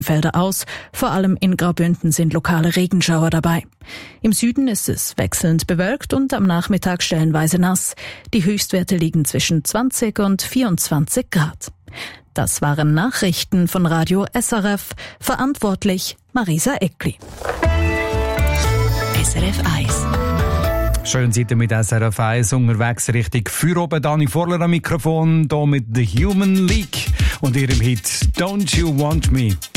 Felder aus. Vor allem in Graubünden sind lokale Regenschauer dabei. Im Süden ist es wechselnd bewölkt und am Nachmittag stellenweise nass. Die Höchstwerte liegen zwischen 20 und 24 Grad. Das waren Nachrichten von Radio SRF. Verantwortlich Marisa Eckli. SRF 1. Schön seid ihr mit SRF 1 unterwegs Richtung Feierabend. Dani Vorler am Mikrofon, hier mit The Human League und ihrem Hit Don't You Want Me.